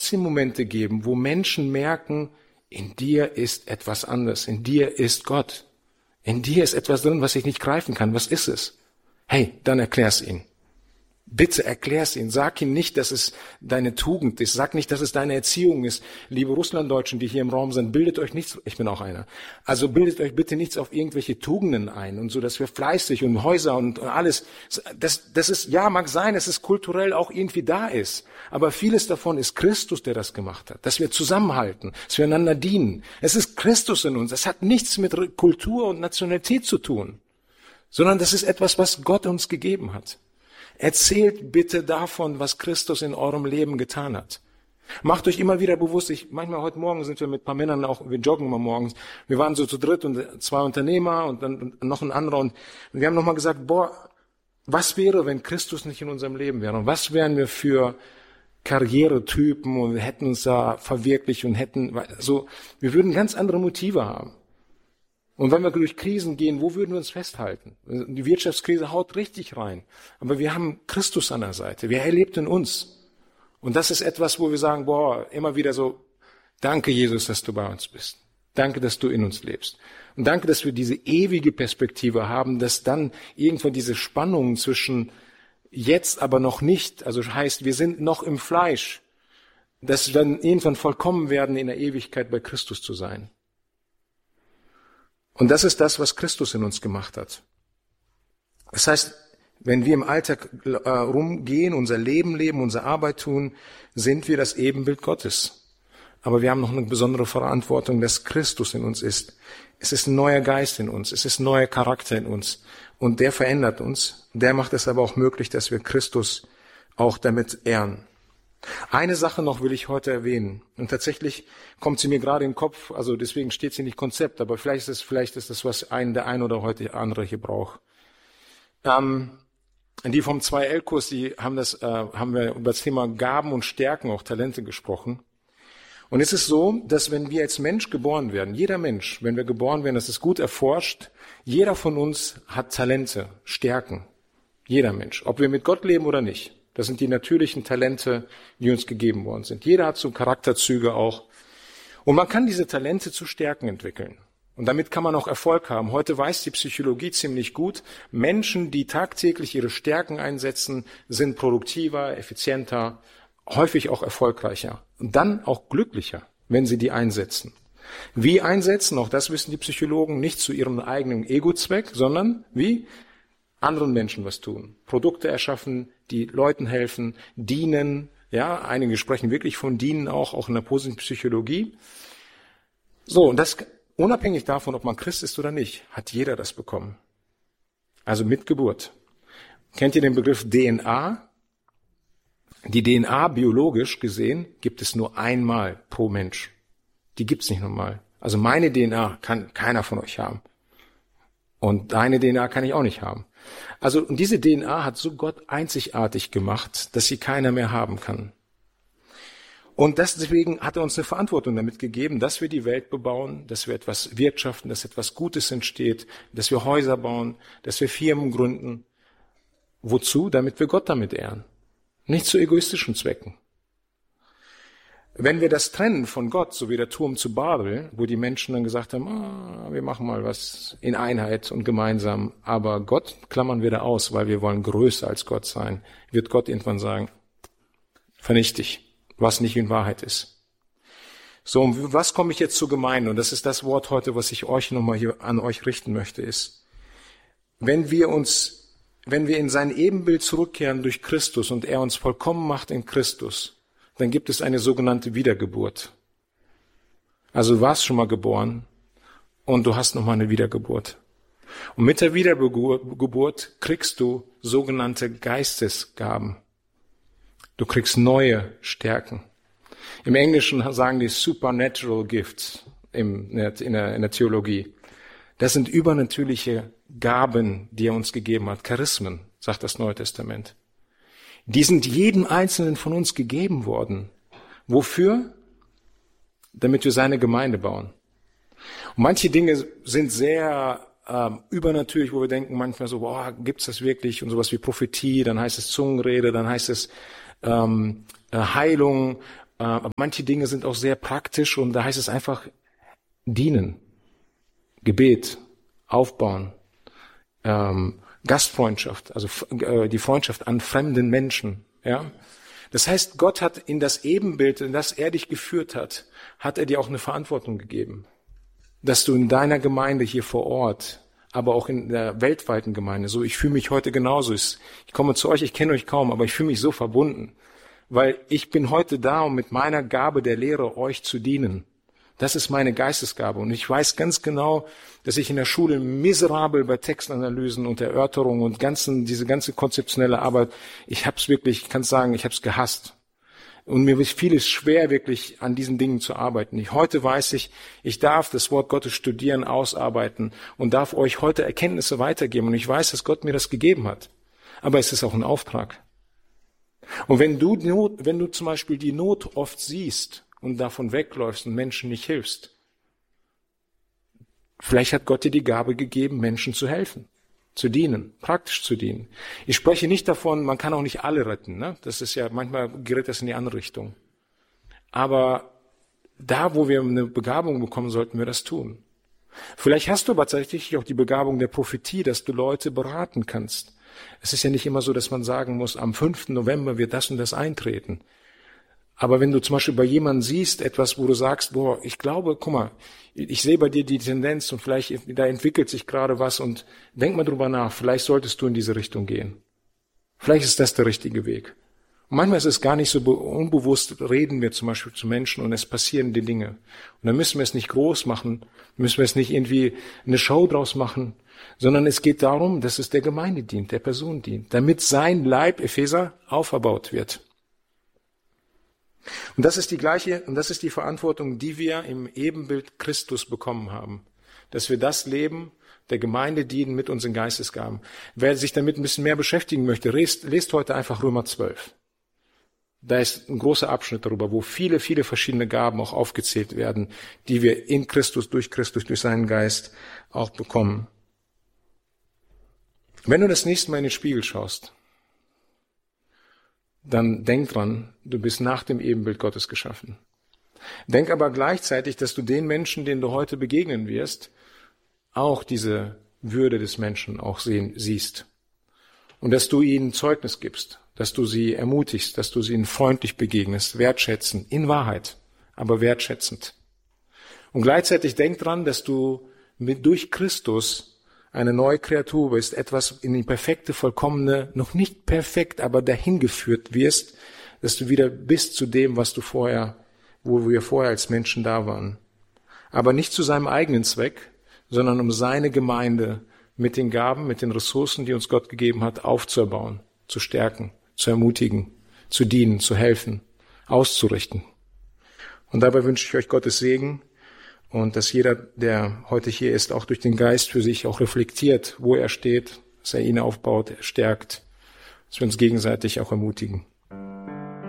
trotzdem Momente geben, wo Menschen merken, in dir ist etwas anderes, in dir ist Gott. In dir ist etwas drin, was ich nicht greifen kann. Was ist es? Hey, dann erklär's ihnen. Bitte erklär's ihnen. Sag ihnen nicht, dass es deine Tugend ist. Sag nicht, dass es deine Erziehung ist. Liebe Russlanddeutschen, die hier im Raum sind, bildet euch nichts, ich bin auch einer. Also bildet euch bitte nichts auf irgendwelche Tugenden ein und so, dass wir fleißig und Häuser und alles. Das ist, ja, mag sein, dass es kulturell auch irgendwie da ist. Aber vieles davon ist Christus, der das gemacht hat. Dass wir zusammenhalten, dass wir einander dienen. Es ist Christus in uns. Es hat nichts mit Kultur und Nationalität zu tun. Sondern das ist etwas, was Gott uns gegeben hat. Erzählt bitte davon, was Christus in eurem Leben getan hat. Macht euch immer wieder bewusst, manchmal heute Morgen sind wir mit ein paar Männern auch, wir joggen immer morgens, wir waren so zu dritt und 2 Unternehmer und dann noch ein anderer und wir haben nochmal gesagt, was wäre, wenn Christus nicht in unserem Leben wäre und was wären wir für Karrieretypen und wir hätten uns da verwirklicht und wir würden ganz andere Motive haben. Und wenn wir durch Krisen gehen, wo würden wir uns festhalten? Die Wirtschaftskrise haut richtig rein. Aber wir haben Christus an der Seite. Er lebt in uns. Und das ist etwas, wo wir sagen, immer wieder so, danke Jesus, dass du bei uns bist. Danke, dass du in uns lebst. Und danke, dass wir diese ewige Perspektive haben, dass dann irgendwann diese Spannung zwischen jetzt aber noch nicht, also heißt, wir sind noch im Fleisch, dass wir dann irgendwann vollkommen werden, in der Ewigkeit bei Christus zu sein. Und das ist das, was Christus in uns gemacht hat. Das heißt, wenn wir im Alltag rumgehen, unser Leben leben, unsere Arbeit tun, sind wir das Ebenbild Gottes. Aber wir haben noch eine besondere Verantwortung, dass Christus in uns ist. Es ist ein neuer Geist in uns, es ist ein neuer Charakter in uns. Und der verändert uns. Der macht es aber auch möglich, dass wir Christus auch damit ehren. Eine Sache noch will ich heute erwähnen. Und tatsächlich kommt sie mir gerade in den Kopf, also deswegen steht sie nicht Konzept, aber vielleicht ist das, was der ein oder heute andere hier braucht. Die vom 2L-Kurs, haben wir über das Thema Gaben und Stärken, auch Talente gesprochen. Und es ist so, dass wenn wir als Mensch geboren werden, jeder Mensch, wenn wir geboren werden, das ist gut erforscht, jeder von uns hat Talente, Stärken. Jeder Mensch, ob wir mit Gott leben oder nicht. Das sind die natürlichen Talente, die uns gegeben worden sind. Jeder hat so Charakterzüge auch. Und man kann diese Talente zu Stärken entwickeln. Und damit kann man auch Erfolg haben. Heute weiß die Psychologie ziemlich gut, Menschen, die tagtäglich ihre Stärken einsetzen, sind produktiver, effizienter, häufig auch erfolgreicher. Und dann auch glücklicher, wenn sie die einsetzen. Wie einsetzen? Auch das wissen die Psychologen, nicht zu ihrem eigenen Ego-Zweck, sondern wie? Anderen Menschen was tun. Produkte erschaffen, die Leuten helfen, dienen. Ja, einige sprechen wirklich von dienen auch in der positiven Psychologie. So, und das unabhängig davon, ob man Christ ist oder nicht, hat jeder das bekommen. Also mit Geburt. Kennt ihr den Begriff DNA? Die DNA biologisch gesehen gibt es nur einmal pro Mensch. Die gibt's nicht nochmal. Also meine DNA kann keiner von euch haben. Und deine DNA kann ich auch nicht haben. Also, und diese DNA hat so Gott einzigartig gemacht, dass sie keiner mehr haben kann. Und deswegen hat er uns eine Verantwortung damit gegeben, dass wir die Welt bebauen, dass wir etwas wirtschaften, dass etwas Gutes entsteht, dass wir Häuser bauen, dass wir Firmen gründen. Wozu? Damit wir Gott damit ehren. Nicht zu egoistischen Zwecken. Wenn wir das trennen von Gott, so wie der Turm zu Babel, wo die Menschen dann gesagt haben, wir machen mal was in Einheit und gemeinsam, aber Gott klammern wir da aus, weil wir wollen größer als Gott sein, wird Gott irgendwann sagen, vernichte dich, was nicht in Wahrheit ist. So, und was komme ich jetzt zur Gemeinde? Und das ist das Wort heute, was ich euch nochmal hier an euch richten möchte, ist, wenn wir in sein Ebenbild zurückkehren durch Christus und er uns vollkommen macht in Christus, dann gibt es eine sogenannte Wiedergeburt. Also du warst schon mal geboren und du hast nochmal eine Wiedergeburt. Und mit der Wiedergeburt kriegst du sogenannte Geistesgaben. Du kriegst neue Stärken. Im Englischen sagen die supernatural gifts in der Theologie. Das sind übernatürliche Gaben, die er uns gegeben hat. Charismen, sagt das Neue Testament. Die sind jedem Einzelnen von uns gegeben worden. Wofür? Damit wir seine Gemeinde bauen. Und manche Dinge sind sehr übernatürlich, wo wir denken manchmal so, gibt's das wirklich? Und sowas wie Prophetie, dann heißt es Zungenrede, dann heißt es Heilung Aber manche Dinge sind auch sehr praktisch und da heißt es einfach dienen, Gebet, aufbauen, Gastfreundschaft, also die Freundschaft an fremden Menschen. Ja, das heißt, Gott hat in das Ebenbild, in das er dich geführt hat, hat er dir auch eine Verantwortung gegeben, dass du in deiner Gemeinde hier vor Ort, aber auch in der weltweiten Gemeinde, so ich fühle mich heute genauso. Ich komme zu euch, ich kenne euch kaum, aber ich fühle mich so verbunden, weil ich bin heute da, um mit meiner Gabe der Lehre euch zu dienen. Das ist meine Geistesgabe und ich weiß ganz genau, dass ich in der Schule miserabel bei Textanalysen und Erörterungen und diese ganze konzeptionelle Arbeit, ich kann sagen, ich habe es gehasst. Und mir fiel es schwer, wirklich an diesen Dingen zu arbeiten. Heute weiß ich darf das Wort Gottes studieren, ausarbeiten und darf euch heute Erkenntnisse weitergeben. Und ich weiß, dass Gott mir das gegeben hat. Aber es ist auch ein Auftrag. Und wenn du zum Beispiel die Not oft siehst und davon wegläufst und Menschen nicht hilfst, vielleicht hat Gott dir die Gabe gegeben, Menschen zu helfen, zu dienen, praktisch zu dienen. Ich spreche nicht davon, man kann auch nicht alle retten, ne? Das ist ja, manchmal gerät das in die andere Richtung. Aber da, wo wir eine Begabung bekommen, sollten wir das tun. Vielleicht hast du aber tatsächlich auch die Begabung der Prophetie, dass du Leute beraten kannst. Es ist ja nicht immer so, dass man sagen muss, am 5. November wird das und das eintreten. Aber wenn du zum Beispiel bei jemandem siehst, etwas, wo du sagst, boah, ich glaube, guck mal, ich sehe bei dir die Tendenz und vielleicht, da entwickelt sich gerade was und denk mal drüber nach, vielleicht solltest du in diese Richtung gehen. Vielleicht ist das der richtige Weg. Und manchmal ist es gar nicht so unbewusst, reden wir zum Beispiel zu Menschen und es passieren die Dinge. Und dann müssen wir es nicht groß machen, müssen wir es nicht irgendwie eine Show draus machen, sondern es geht darum, dass es der Gemeinde dient, der Person dient, damit sein Leib, Epheser, auferbaut wird. Und das ist die Verantwortung, die wir im Ebenbild Christus bekommen haben. Dass wir das leben, der Gemeinde dienen mit unseren Geistesgaben. Wer sich damit ein bisschen mehr beschäftigen möchte, lest heute einfach Römer 12. Da ist ein großer Abschnitt darüber, wo viele, viele verschiedene Gaben auch aufgezählt werden, die wir in Christus, durch seinen Geist auch bekommen. Wenn du das nächste Mal in den Spiegel schaust, dann denk dran, du bist nach dem Ebenbild Gottes geschaffen. Denk aber gleichzeitig, dass du den Menschen, denen du heute begegnen wirst, auch diese Würde des Menschen auch siehst. Und dass du ihnen Zeugnis gibst, dass du sie ermutigst, dass du sie ihnen freundlich begegnest, wertschätzend, in Wahrheit, aber wertschätzend. Und gleichzeitig denk dran, dass du durch Christus eine neue Kreatur bist, etwas in die perfekte, vollkommene, noch nicht perfekt, aber dahin geführt wirst, dass du wieder bist zu dem, wo wir vorher als Menschen da waren. Aber nicht zu seinem eigenen Zweck, sondern um seine Gemeinde mit den Gaben, mit den Ressourcen, die uns Gott gegeben hat, aufzubauen, zu stärken, zu ermutigen, zu dienen, zu helfen, auszurichten. Und dabei wünsche ich euch Gottes Segen. Und dass jeder, der heute hier ist, auch durch den Geist für sich auch reflektiert, wo er steht, dass er ihn aufbaut, er stärkt, dass wir uns gegenseitig auch ermutigen.